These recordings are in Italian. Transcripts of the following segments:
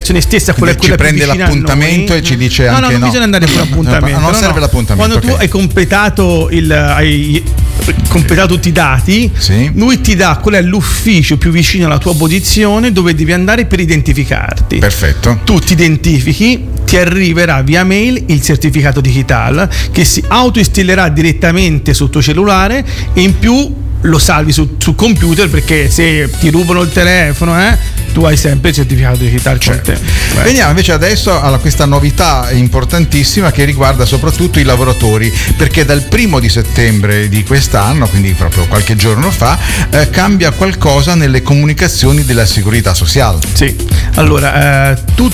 l'applicazione stessa, quella ci prende l'appuntamento e ci dice anche non bisogna andare per l'appuntamento, non serve l'appuntamento. Quando tu hai completato tutti i dati, sì, lui ti dà qual è l'ufficio più vicino alla tua posizione dove devi andare per identificarti. Perfetto. Tu ti identifichi, ti arriverà via mail il certificato digitale che si autoinstallerà direttamente sul tuo cellulare e in più lo salvi sul computer, perché se ti rubano il telefono tu hai sempre il certificato digitale con te. Veniamo invece adesso a questa novità importantissima che riguarda soprattutto i lavoratori, perché dal 1° di settembre di quest'anno, quindi proprio qualche giorno fa, cambia qualcosa nelle comunicazioni della Seguridad Social. Sì, allora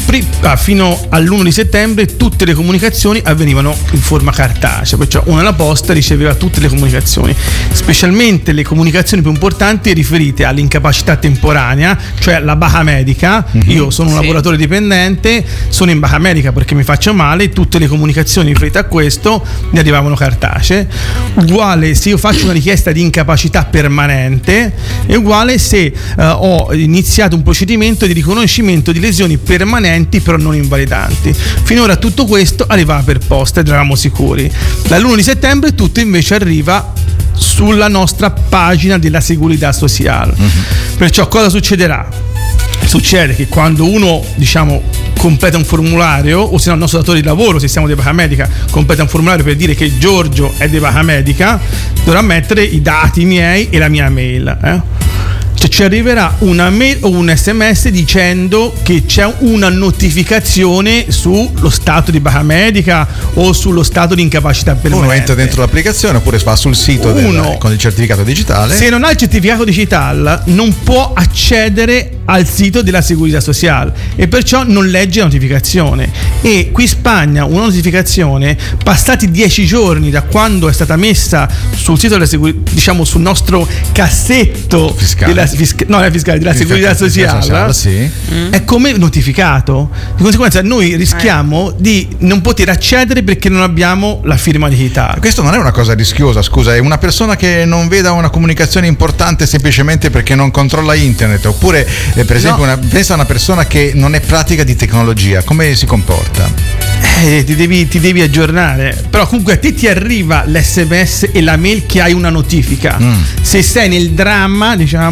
fino all'1 di settembre tutte le comunicazioni avvenivano in forma cartacea, perciò la posta riceveva tutte le comunicazioni, specialmente le comunicazioni più importanti riferite all'incapacità temporanea, cioè la baja medica. Io sono un lavoratore dipendente, sono in baja medica perché mi faccio male, tutte le comunicazioni riferite a questo mi arrivavano cartacee. Uguale se io faccio una richiesta di incapacità permanente, è uguale se ho iniziato un procedimento di riconoscimento di lesioni permanenti però non invalidanti. Finora tutto questo arrivava per posta ed eravamo sicuri. Dall'1 di settembre tutto invece arriva sulla nostra pagina della Seguridad Social. Perciò cosa succederà? Succede che quando uno completa un formulario, o se no il nostro datore di lavoro, se siamo di baja medica, completa un formulario per dire che Giorgio è di baja medica, dovrà mettere i dati miei e la mia mail. Cioè ci arriverà una mail o un SMS dicendo che c'è una notificazione sullo stato di baja medica o sullo stato di incapacità permanente. Uno entra dentro l'applicazione oppure va sul sito con il certificato digitale. Se non ha il certificato digitale non può accedere al sito della Seguridad Social e perciò non legge la notificazione. E qui in Spagna una notificazione, passati 10 giorni da quando è stata messa sul sito della sul nostro cassetto fiscale. Della Seguridad Social, sì, è come notificato. Di conseguenza noi rischiamo di non poter accedere perché non abbiamo la firma digitale. Questo non è una cosa rischiosa, scusa, è una persona che non veda una comunicazione importante semplicemente perché non controlla internet, oppure per esempio pensa a una persona che non è pratica di tecnologia, come si comporta? Ti devi aggiornare, però comunque a te ti arriva l'SMS e la mail che hai una notifica. Se sei nel dramma,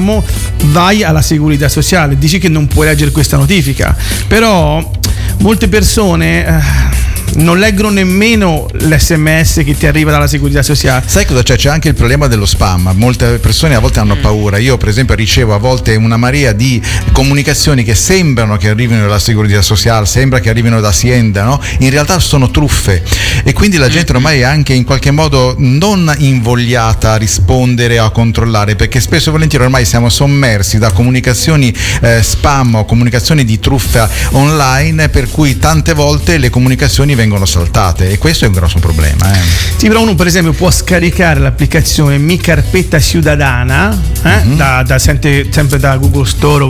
vai alla Seguridad Sociale, dici che non puoi leggere questa notifica, però molte persone non leggono nemmeno l'SMS che ti arriva dalla Seguridad Social. Sai cosa c'è? C'è anche il problema dello spam. Molte persone a volte hanno paura. Io per esempio ricevo a volte una marea di comunicazioni che sembrano che arrivino dalla Seguridad Social, sembra che arrivino da Hacienda, no? In realtà sono truffe, e quindi la gente ormai è anche in qualche modo non invogliata a rispondere o a controllare, perché spesso e volentieri ormai siamo sommersi da comunicazioni spam o comunicazioni di truffa online, per cui tante volte le comunicazioni vengono saltate, e questo è un grosso problema. Sì, però uno per esempio può scaricare l'applicazione Mi Carpeta Ciudadana sempre da Google Store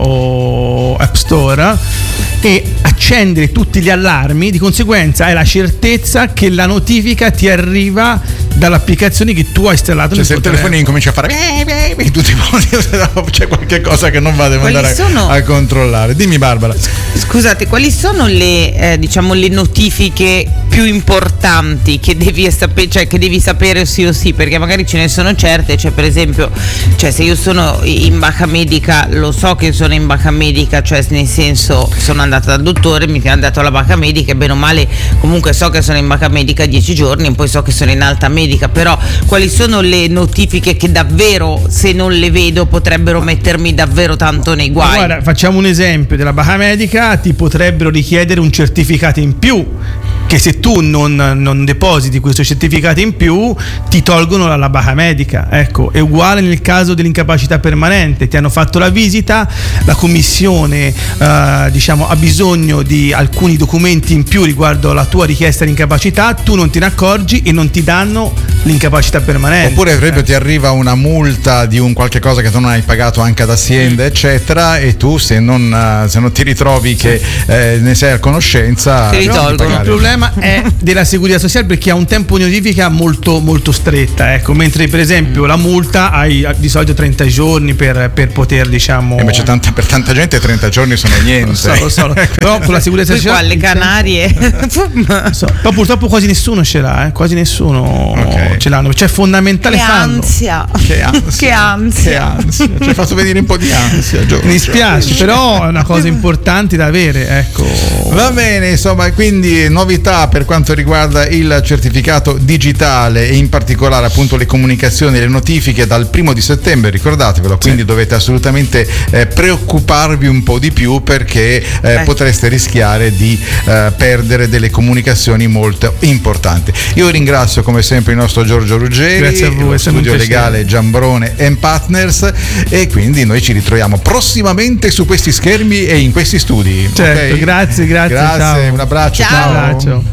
o App Store e accendere tutti gli allarmi. Di conseguenza hai la certezza che la notifica ti arriva dall'applicazione che tu hai installato. Cioè, se il telefonino incomincia a fare tutti c'è qualche cosa che non va, devo andare a controllare. Dimmi Barbara. Scusate, quali sono le le notifiche più importanti che devi sapere sì o sì? Perché magari ce ne sono certe, per esempio, se io sono in baja medica, lo so che sono in baja medica, nel senso sono andata dal dottore, mi ha dato la baja medica e bene o male comunque so che sono in baja medica 10 giorni e poi so che sono in alta medica. Però quali sono le notifiche che davvero, se non le vedo, potrebbero mettermi davvero tanto nei guai? Guarda, facciamo un esempio della baja medica: ti potrebbero richiedere un certificato in più, che se tu non depositi questo certificato in più ti tolgono la baja medica. Ecco, è uguale nel caso dell'incapacità permanente. Ti hanno fatto la visita, la commissione ha bisogno di alcuni documenti in più riguardo alla tua richiesta di incapacità, tu non te ne accorgi e non ti danno l'incapacità permanente. Oppure per esempio ti arriva una multa di un qualche cosa che tu non hai pagato anche ad Hacienda, eccetera, e tu se non ti ritrovi che ne sei a conoscenza, ti risolvono. Il problema è della segurità sociale, perché ha un tempo di notifica molto molto stretta, ecco, mentre per esempio la multa hai di solito 30 giorni per poter, diciamo. Invece per tanta gente 30 giorni sono niente. Lo so. Però con la sicurezza sociale. Qua alle Canarie. Però purtroppo quasi nessuno ce l'ha, quasi nessuno ce l'hanno. Cioè è fondamentale farlo. Che ansia. Ci hai fatto venire un po' di ansia, Giorgio. Mi dispiace, però è una cosa importante da avere, ecco. Va bene, insomma, quindi novità per quanto riguarda il certificato digitale e in particolare appunto le comunicazioni, le notifiche dal 1 settembre, ricordatevelo, quindi dovete assolutamente preoccuparvi un po' di più, perché potreste rischiare di perdere delle comunicazioni molto importanti. Io ringrazio come sempre il nostro Giorgio Ruggeri, grazie a voi, studio legale Giambrone & Partners, e quindi noi ci ritroviamo prossimamente su questi schermi e in questi studi. Certo, okay? Grazie, ciao. Un abbraccio. Ciao.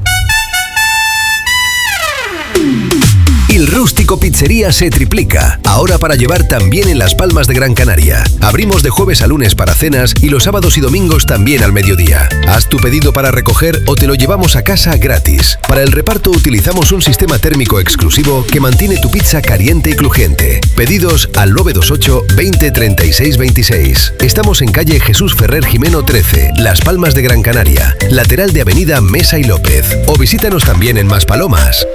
El Rústico Pizzería se triplica, ahora para llevar también en Las Palmas de Gran Canaria. Abrimos de jueves a lunes para cenas y los sábados y domingos también al mediodía. Haz tu pedido para recoger o te lo llevamos a casa gratis. Para el reparto utilizamos un sistema térmico exclusivo que mantiene tu pizza caliente y crujiente. Pedidos al 928 20 36 26. Estamos en calle Jesús Ferrer Jimeno 13, Las Palmas de Gran Canaria, lateral de Avenida Mesa y López. O visítanos también en Maspalomas.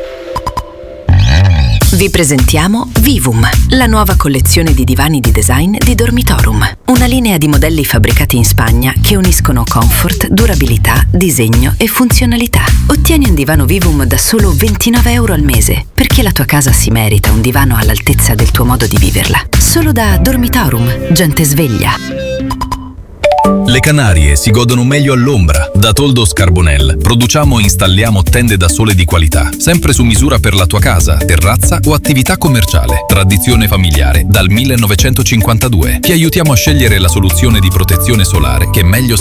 Vi presentiamo Vivum, la nuova collezione di divani di design di Dormitorum. Una linea di modelli fabbricati in Spagna che uniscono comfort, durabilità, disegno e funzionalità. Ottieni un divano Vivum da solo €29 al mese, perché la tua casa si merita un divano all'altezza del tuo modo di viverla. Solo da Dormitorum, gente sveglia. Le Canarie si godono meglio all'ombra. Da Toldos Carbonel produciamo e installiamo tende da sole di qualità, sempre su misura per la tua casa, terrazza o attività commerciale. Tradizione familiare dal 1952. Ti aiutiamo a scegliere la soluzione di protezione solare che meglio